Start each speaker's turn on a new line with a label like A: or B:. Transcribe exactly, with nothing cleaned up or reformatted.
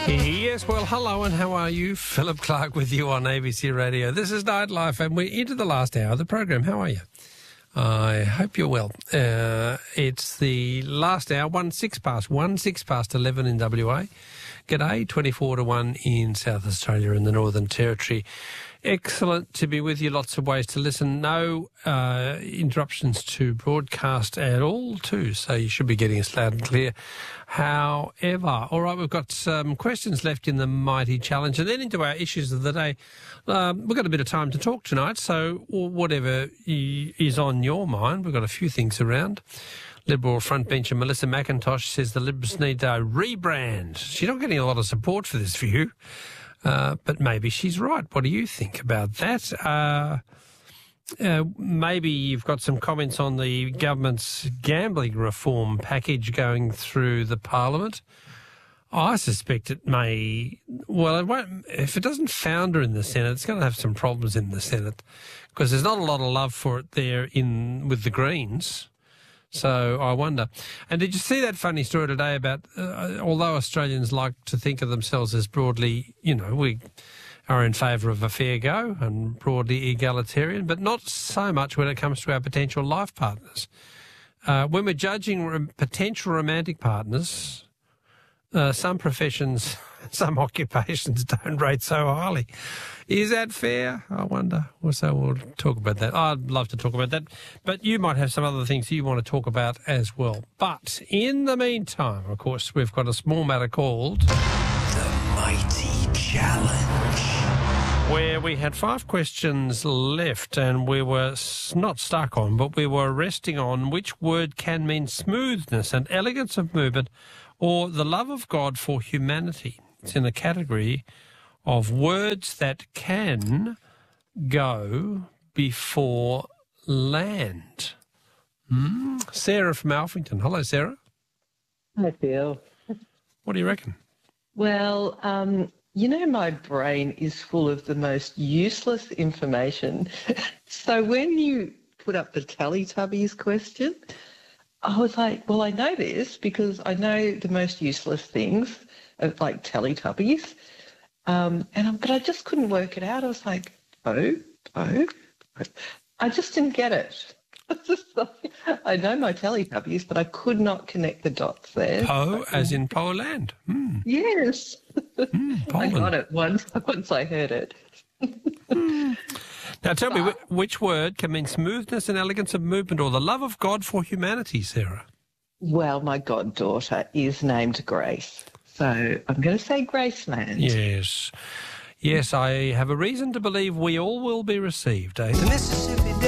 A: Yes, well, hello and how are you? Philip Clark with you on A B C Radio. This is Nightlife and we're into the last hour of the program. How are you? I hope you're well. Uh, it's the last hour, one six past, one six past eleven in W A. G'day, twenty-four to one in South Australia and the Northern Territory. Excellent to be with you. Lots of ways to listen. No uh, interruptions to broadcast at all too, so you should be getting us loud and clear. However, all right, we've got some questions left in the Mighty Challenge and then into our issues of the day. Um, we've got a bit of time to talk tonight, so whatever is on your mind, we've got a few things around. Liberal frontbencher Melissa McIntosh says the Libs need a rebrand. She's not getting a lot of support for this view. Uh, but maybe she's right. What do you think about that? Uh, uh, maybe you've got some comments on the government's gambling reform package going through the Parliament. I suspect it may, well, it won't, if it doesn't founder in the Senate, it's going to have some problems in the Senate because there's not a lot of love for it there in with the Greens. So I wonder. And did you see that funny story today about, uh, although Australians like to think of themselves as broadly, you know, we are in favour of a fair go and broadly egalitarian, but not so much when it comes to our potential life partners. Uh, when we're judging rom- potential romantic partners, uh, some professions, some occupations don't rate so highly. Is that fair? I wonder. Well, so we'll talk about that. I'd love to talk about that. But you might have some other things you want to talk about as well. But in the meantime, of course, we've got a small matter called
B: The Mighty Challenge,
A: where we had five questions left and we were s- not stuck on, but we were resting on which word can mean smoothness and elegance of movement or the love of God for humanity. It's in the category of words that can go before land. Hmm? Sarah from Alphington. Hello, Sarah.
C: Hi, Phil.
A: What do you reckon?
C: Well, um, you know, my brain is full of the most useless information. So when you put up the Teletubbies question, I was like, well, I know this because I know the most useless things, of like Teletubbies. Um, and I'm, but I just couldn't work it out. I was like, oh, oh, I just didn't get it. I know my Teletubbies, but I could not connect the dots there.
A: Po, as in Poland. Hmm.
C: Yes.
A: Hmm,
C: I got
A: Poland.
C: it once, once I heard it.
A: Now tell me, wh- which word can mean smoothness and elegance of movement or the love of God for humanity, Sarah?
C: Well, my goddaughter is named Grace. So I'm going to say Graceland.
A: Yes. Yes, I have a reason to believe we all will be received, eh?
B: the Mississippi